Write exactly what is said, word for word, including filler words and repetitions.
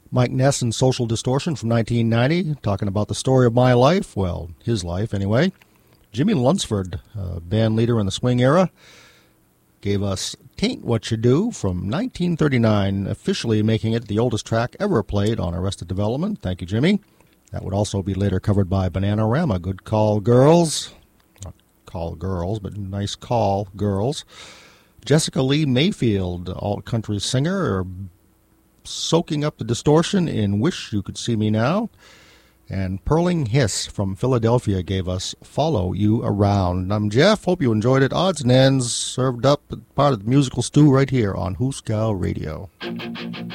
Mike Ness and Social Distortion from nineteen ninety, talking about the story of my life, well, his life anyway. Jimmy Lunsford, uh, band leader in the swing era, gave us Tain't What You Do from nineteen thirty-nine, officially making it the oldest track ever played on Arrested Development. Thank you, Jimmy. That would also be later covered by Bananarama. Good call, girls. Not call girls, but nice call, girls. Jessica Lee Mayfield, alt-country singer, soaking up the distortion in Wish You Could See Me Now. And Perling Hiss from Philadelphia gave us Follow You Around. I'm Jeff. Hope you enjoyed it. Odds and ends served up part of the musical stew right here on Hooskow Radio.